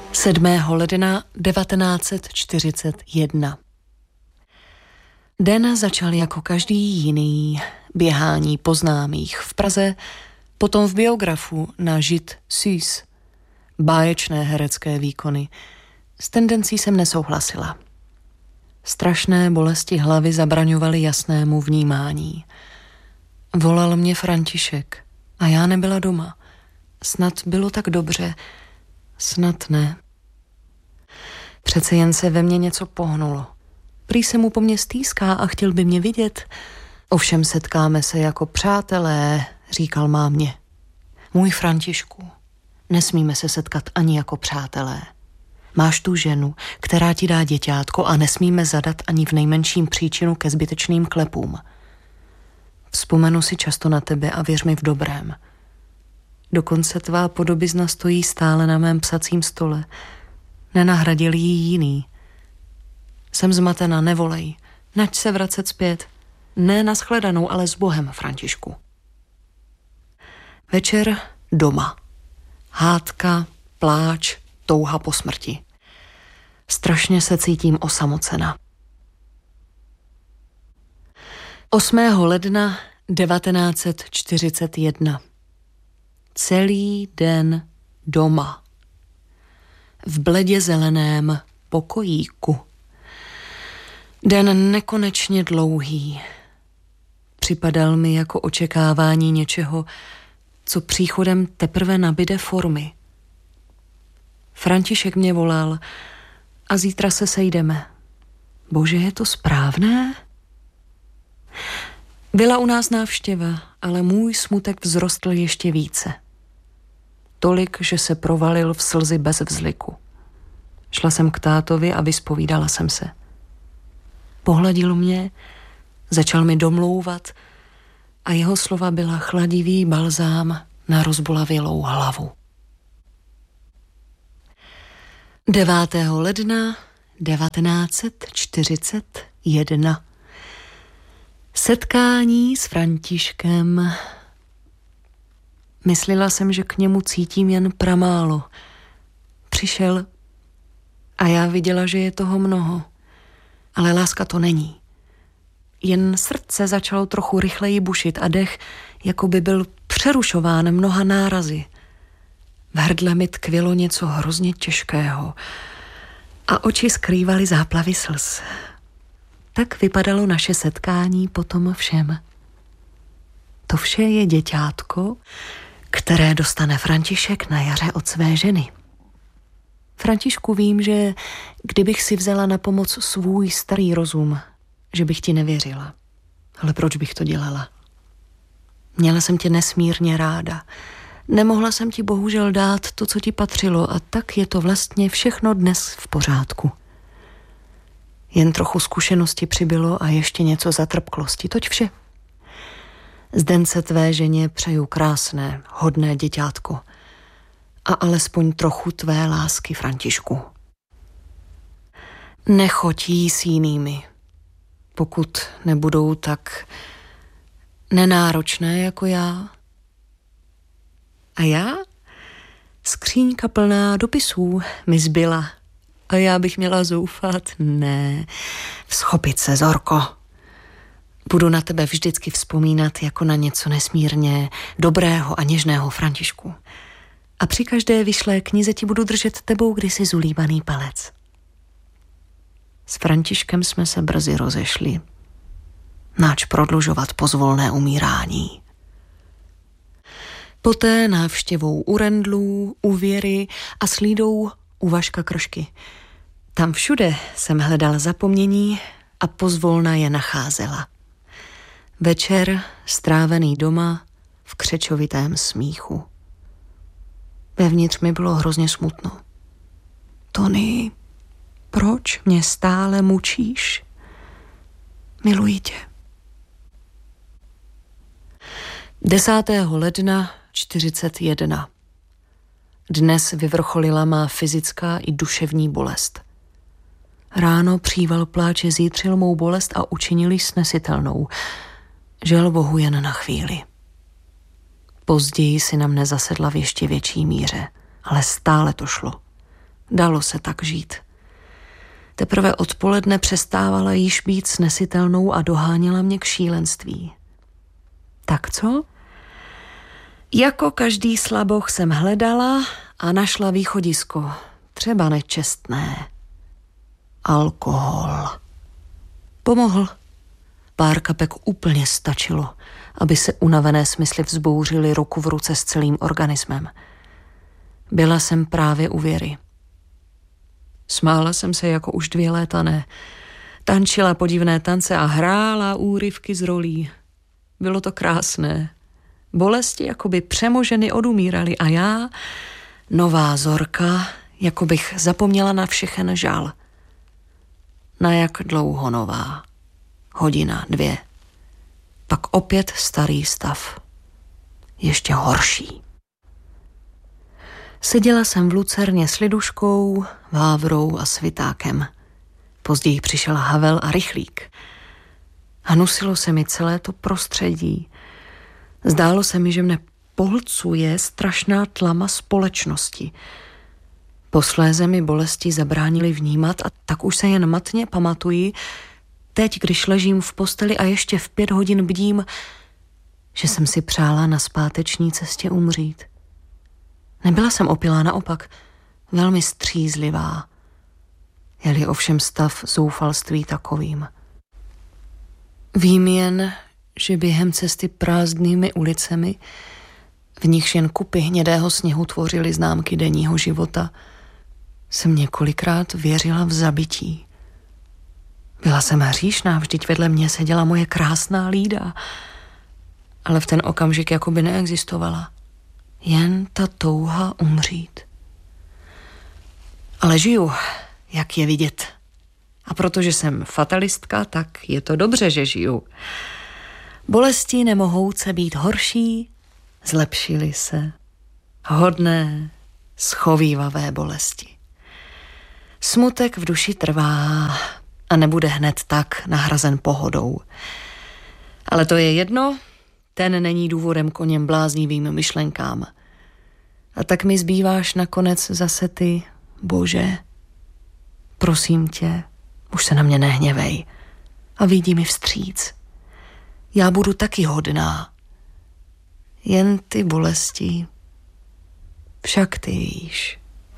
7. ledna 1941. Den začal jako každý jiný, běhání po známých v Praze, potom v biografu na Žid Sus, báječné herecké výkony. S tendencí jsem nesouhlasila. Strašné bolesti hlavy zabraňovaly jasnému vnímání. Volal mě František a já nebyla doma. Snad bylo tak dobře, snad ne. Přece jen se ve mně něco pohnulo. Prý se mu po mně stýská a chtěl by mě vidět. Ovšem setkáme se jako přátelé, říkal mámě. Můj Františku, nesmíme se setkat ani jako přátelé. Máš tu ženu, která ti dá děťátko a nesmíme zadat ani v nejmenším příčinu ke zbytečným klepům. Vzpomenu si často na tebe a věř mi v dobrém. Dokonce tvá podobizna stojí stále na mém psacím stole. Nenahradil jí jiný. Jsem zmatena, nevolej. Nač se vracet zpět. Ne na shledanou, ale s Bohem, Františku. Večer doma. Hádka, pláč, touha po smrti. Strašně se cítím osamocena. 8. ledna 1941. Celý den doma. V bledě zeleném pokojíku. Den nekonečně dlouhý. Připadal mi jako očekávání něčeho, co příchodem teprve nabyde formy. František mě volal a zítra se sejdeme. Bože, je to správné? Byla u nás návštěva, ale můj smutek vzrostl ještě více. Tolik, že se provalil v slzy bez vzliku. Šla jsem k tátovi a vyspovídala jsem se. Pohladil mě, začal mi domlouvat a jeho slova byla chladivý balzám na rozbolavělou hlavu. 9. ledna 1941. Setkání s Františkem. Myslela jsem, že k němu cítím jen pramálo. Přišel a já viděla, že je toho mnoho. Ale láska to není. Jen srdce začalo trochu rychleji bušit a dech jako by byl přerušován mnoha nárazy. V hrdle mi tkvělo něco hrozně těžkého a oči skrývaly záplavy slz. Tak vypadalo naše setkání potom všem. To vše je děťátko, které dostane František na jaře od své ženy. Františku, vím, že kdybych si vzala na pomoc svůj starý rozum, že bych ti nevěřila. Ale proč bych to dělala? Měla jsem tě nesmírně ráda. Nemohla jsem ti bohužel dát to, co ti patřilo, a tak je to vlastně všechno dnes v pořádku. Jen trochu zkušenosti přibylo a ještě něco zatrpklosti, toť vše. Zdence tvé ženě přeju krásné, hodné děťátko a alespoň trochu tvé lásky, Františku. Nechoď jí s jinými, pokud nebudou tak nenáročné jako já. A já? Skříňka plná dopisů mi zbyla a já bych měla zoufat. Ne, vzchopit se, Zorko. Budu na tebe vždycky vzpomínat jako na něco nesmírně dobrého a něžného, Františku. A při každé vyšlé knize ti budu držet tebou kdysi zulíbaný palec. S Františkem jsme se brzy rozešli. Náč prodlužovat pozvolné umírání. Poté návštěvou u Rendlů, u Věry a s Lídou u Vaška Kršky. Tam všude jsem hledala zapomnění a pozvolna je nacházela. Večer strávený doma v křečovitém smíchu. Vevnitř mi bylo hrozně smutno. Tony, proč mě stále mučíš? Miluji tě. 10. ledna 41. Dnes vyvrcholila má fyzická i duševní bolest. Ráno příval pláče zítřil mou bolest a učinil ji snesitelnou. Žel Bohu jen na chvíli. Později si na mne zasedla v ještě větší míře, ale stále to šlo. Dalo se tak žít. Teprve odpoledne přestávala již být snesitelnou a doháněla mě k šílenství. Tak co? Jako každý slaboch jsem hledala a našla východisko. Třeba nečestné. Alkohol. Pomohl. Pár kapek úplně stačilo, aby se unavené smysly vzbouřily ruku v ruce s celým organismem. Byla jsem právě u Věry. Smála jsem se jako už 2 léta ne. Tančila podivné tance a hrála úryvky z rolí. Bylo to krásné. Bolesti jakoby přemoženy odumíraly a já, nová Zorka, jako bych zapomněla na všechen žal. Na jak dlouho nová? 1, 2 hodiny. Pak opět starý stav. Ještě horší. Seděla jsem v lucerně s Liduškou, Vávrou a Svitákem. Později přišel Havel a Rychlík. Hnusilo se mi celé to prostředí. Zdálo se mi, že mne pohlcuje strašná tlama společnosti. Posléze mi bolesti zabránily vnímat a tak už se jen matně pamatuji, teď, když ležím v posteli a ještě v 5 hodin bdím, že jsem si přála na zpáteční cestě umřít. Nebyla jsem opilá, naopak, velmi střízlivá. Je-li ovšem stav zoufalství takovým. Vím jen, že během cesty prázdnými ulicemi, v nichž jen kupy hnědého sněhu tvořily známky denního života, jsem několikrát věřila v zabití. Byla jsem hříšná, vždyť vedle mě seděla moje krásná Lída, ale v ten okamžik jakoby neexistovala. Jen ta touha umřít. Ale žiju, jak je vidět. A protože jsem fatalistka, tak je to dobře, že žiju. Bolesti nemohouce být horší, zlepšily se. Hodné, schovývavé bolesti. Smutek v duši trvá a nebude hned tak nahrazen pohodou. Ale to je jedno, ten není důvodem k oněm bláznivým myšlenkám. A tak mi zbýváš nakonec zase ty, Bože. Prosím tě, už se na mě nehněvej a vyjdi mi vstříc. Já budu taky hodná. Jen ty bolesti, však ty víš.